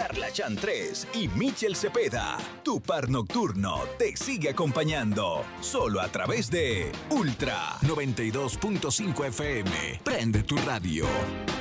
Carla Chantres y Michel Cepeda. Tu par nocturno te sigue acompañando. Solo a través de Ultra 92.5 FM. Prende tu radio.